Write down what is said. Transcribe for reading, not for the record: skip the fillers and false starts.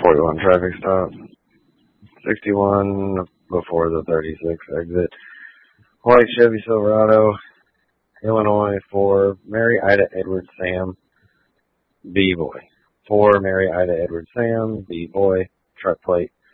41 traffic stop. 61 before the 36 exit. White Chevy Silverado, Illinois, for Mary Ida Edward Sam, B boy. For Mary Ida Edward Sam, B boy. Truck plate